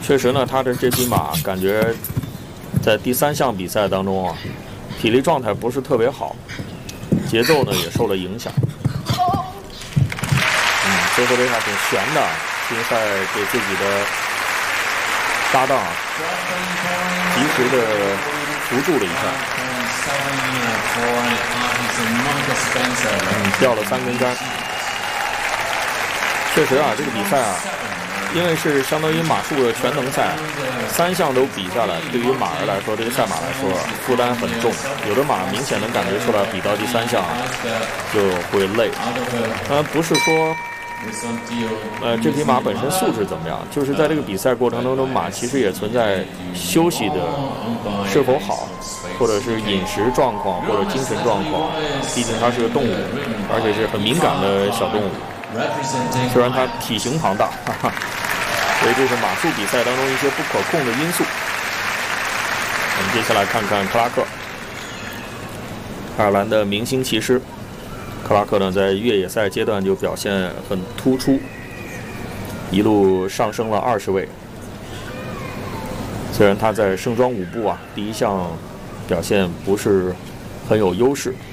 确实呢，他的这匹马感觉在第3项比赛当中啊，体力状态不是特别好，节奏呢也受了影响。最后这下挺悬的，金赛给自己的搭档及时的扶住了一下。掉了3根杆。确实啊，这个比赛啊，因为是相当于马术的全能赛，3项都比下来，对于马儿来说，对于赛马来说负担很重。有的马明显能感觉出来，比到第3项就会累。当然不是说这匹马本身素质怎么样，就是在这个比赛过程当中，马其实也存在休息的是否好，或者是饮食状况或者精神状况。毕竟它是个动物，而且是很敏感的小动物。虽然它体型庞大，所以这是马术比赛当中一些不可控的因素。我们接下来看看克拉克，爱尔兰的明星骑师。克拉克呢，在越野赛阶段就表现很突出，一路上升了20位。虽然他在盛装舞步啊，第1项表现不是很有优势，